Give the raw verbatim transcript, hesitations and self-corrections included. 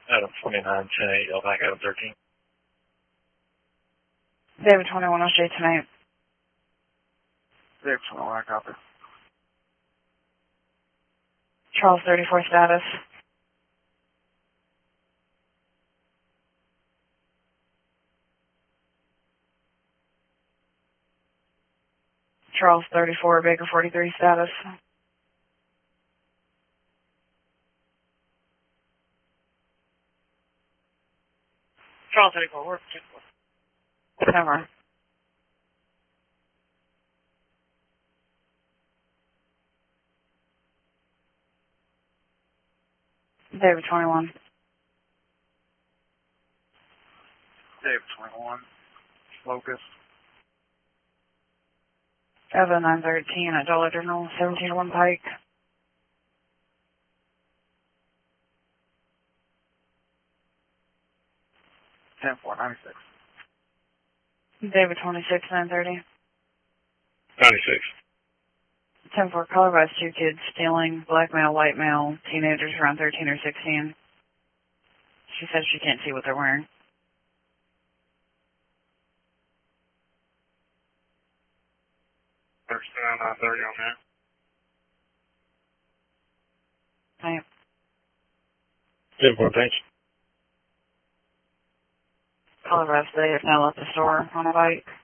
Adam twenty-nine, ten eight, L back Adam thirteen. David twenty-one, I'll stay tonight. David twenty-one, I copy. Charles thirty-four status. Charles thirty-four, Baker forty-three status. Charles thirty-four, work. Never. David twenty-one. David twenty-one, Locust. Evan nine thirteen at Dollar General, seventeen oh one Pike. ten four, ninety-six. David twenty-six, nine thirty. ninety-six. ten four, color by two kids stealing, black male, white male, teenagers around thirteen or sixteen. She says she can't see what they're wearing. thirty-seven, nine thirty on that. Right. ten four, thanks. Color by they have now left the store on a bike.